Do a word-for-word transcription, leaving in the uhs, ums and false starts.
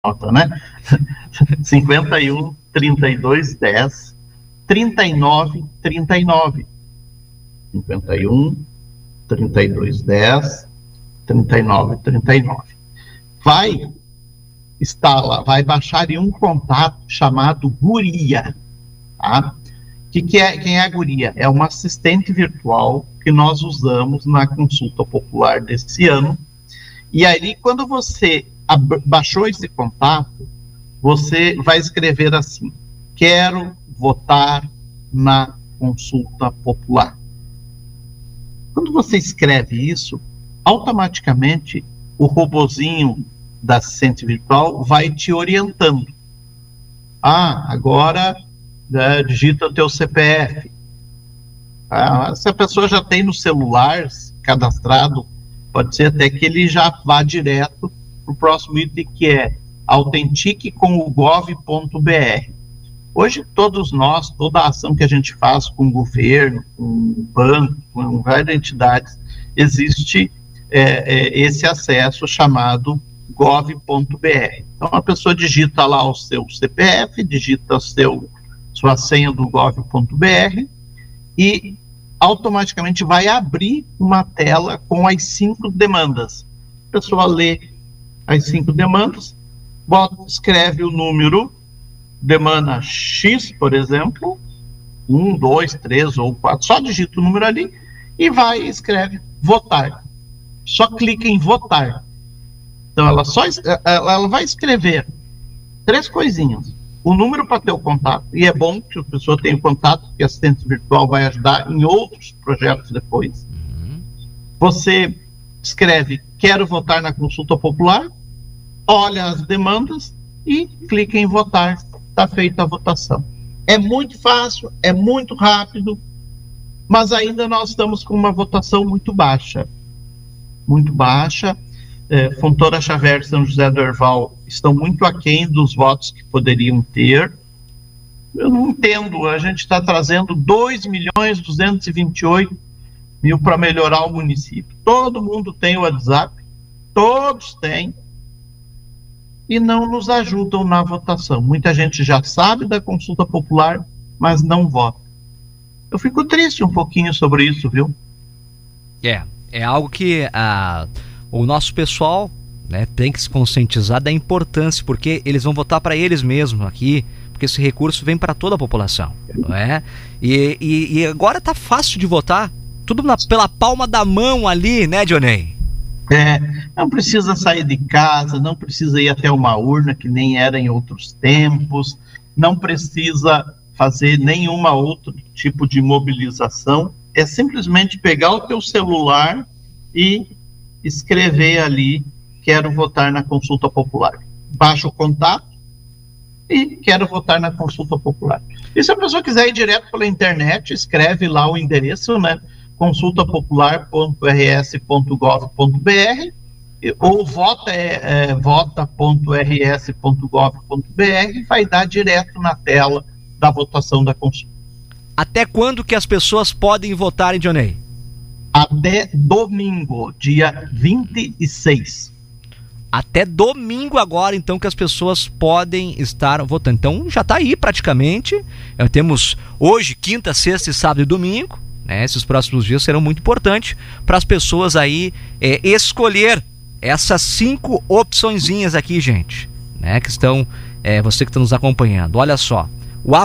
nota, né? cinquenta e um, trinta e dois, dez, trinta e nove, trinta e nove. cinquenta e um, trinta e dois, dez, trinta e nove, trinta e nove. Vai instalar, vai baixar em um contato chamado Guria, tá? Que que é, quem é a Guria? É uma assistente virtual que nós usamos na consulta popular desse ano. E aí, quando você baixou esse contato, você vai escrever assim: quero votar na consulta popular. Quando você escreve isso, automaticamente o robozinho da assistente virtual vai te orientando. Ah, agora né, digita o teu C P F. Ah, se a pessoa já tem no celular cadastrado, pode ser até que ele já vá direto para o próximo item, que é autentique com o gov ponto br. Hoje todos nós, toda a ação que a gente faz com o governo, com o banco, com várias entidades, existe é, é, esse acesso chamado gov ponto br. Então a pessoa digita lá o seu C P F, digita o seu, sua senha do gov ponto br e automaticamente vai abrir uma tela com as cinco demandas. A pessoa lê as cinco demandas, bota, escreve o número, demanda X, por exemplo, um, dois, três ou quatro, só digita o número ali e vai e escreve votar. Só clica em votar. Então ela só ela, ela vai escrever três coisinhas. O número para ter o contato, e é bom que a pessoa tenha o contato, porque a assistente virtual vai ajudar em outros projetos depois. Uhum. Você escreve, quero votar na consulta popular, olha as demandas e clica em votar, está feita a votação. É muito fácil, é muito rápido, mas ainda nós estamos com uma votação muito baixa. Muito baixa. É, Fontoura Xavier e São José do Herval estão muito aquém dos votos que poderiam ter. Eu não entendo, a gente está trazendo dois milhões duzentos e vinte e oito mil para melhorar o município. Todo mundo tem o WhatsApp, todos têm, e não nos ajudam na votação. Muita gente já sabe da consulta popular, mas não vota. Eu fico triste um pouquinho sobre isso, viu? É, é algo que a... o nosso pessoal, né, tem que se conscientizar da importância, porque eles vão votar para eles mesmos aqui, porque esse recurso vem para toda a população, não é? E, e, e agora tá fácil de votar, tudo na, pela palma da mão ali, né, Dionei? É, não precisa sair de casa, não precisa ir até uma urna, que nem era em outros tempos, não precisa fazer nenhuma outro tipo de mobilização, é simplesmente pegar o teu celular e escrever ali, quero votar na consulta popular. Baixa o contato e quero votar na consulta popular. E se a pessoa quiser ir direto pela internet, escreve lá o endereço, né, consulta popular ponto r s ponto gov ponto br ou vota, é, é, vota ponto r s ponto gov ponto br e vai dar direto na tela da votação da consulta. Até quando que as pessoas podem votar, hein, Dionei? Até domingo, dia vinte e seis. Até domingo agora, então, que as pessoas podem estar votando. Então, já está aí praticamente. É, temos hoje, quinta, sexta, e sábado e domingo. Né? Esses próximos dias serão muito importantes para as pessoas aí é, escolher essas cinco opçõezinhas aqui, gente. Né? Que estão, é, você que está nos acompanhando. Olha só.